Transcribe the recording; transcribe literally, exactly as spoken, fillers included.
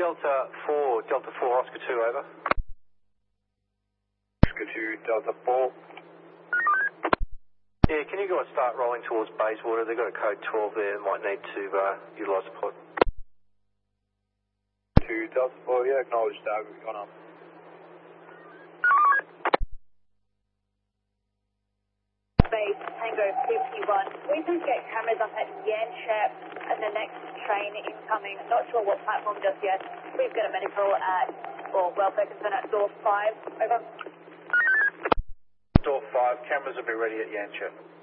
Delta four, Delta four, Oscar two, over. Oscar two, Delta four. Yeah, can you guys start rolling towards Bayswater? They've got a code twelve there, might need to uh, utilise the pod. two, Delta four, yeah, acknowledged that, we've gone up. Base Tango fifty-one. We can get cameras up at Yanchep and the next train incoming. Not sure what platform just yet. We've got a medical at, or welfare concern at door five. Over. Door five, cameras will be ready at Yanchep.